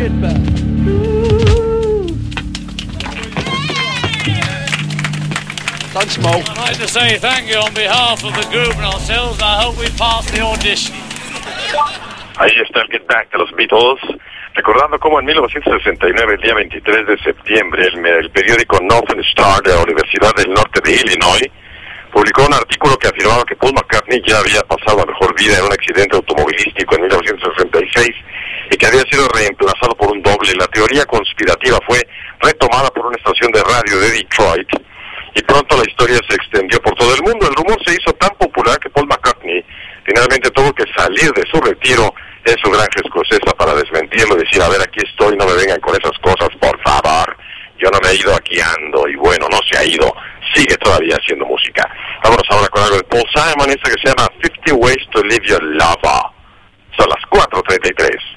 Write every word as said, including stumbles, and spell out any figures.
right back. Don't smoke. I'd like to say thank you on behalf of the group and ourselves. I hope we pass the audition. Ahí está el Get Back de los Beatles, recordando cómo en mil novecientos sesenta y nueve, el día veintitrés de septiembre, el, el periódico Northern Star de la Universidad del Norte de Illinois publicó un artículo que afirmaba que Paul McCartney ya había pasado a mejor vida en un accidente automovilístico en mil novecientos sesenta y seis y que había sido reemplazado por un doble. La teoría conspirativa fue retomada por una estación de radio de Detroit y pronto la historia se extendió por todo el mundo. El rumor se hizo tan popular que Paul McCartney finalmente tuvo que salir de su retiro en su granja escocesa para desmentirlo y decir, a ver, aquí estoy, no me vengan con esas cosas, por favor. Yo no me he ido, aquí ando, y bueno, no se ha ido, sigue todavía haciendo música. Vámonos ahora con algo de Paul Simon, esta que se llama fifty ways to Live Your Lover. Son las cuatro treinta y tres.